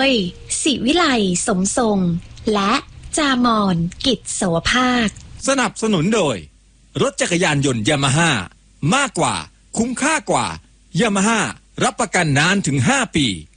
ยศิวิไลสมทรงและจามอนกิจโสภาคสนับสนุนโดยรถจักรยานยนต์ยามาฮ่ามากกว่าคุ้มค่ากว่ายามาฮ่ารับประกันนานถึง5 ปี